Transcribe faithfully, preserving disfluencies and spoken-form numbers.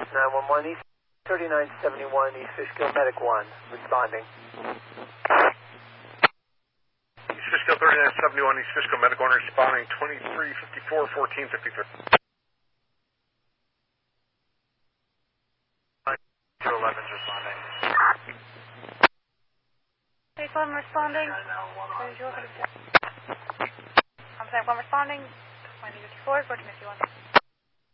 nine one one, East thirty-nine seventy-one, East Fishkill, Medic one, responding. East Fishkill thirty-nine seventy-one, East Fishkill, Medic one, responding, twenty-three fifty-four, fourteen fifty-three. two eleven's responding. State one responding. I'm saying one responding, twenty fifty-four, fourteen fifty-one.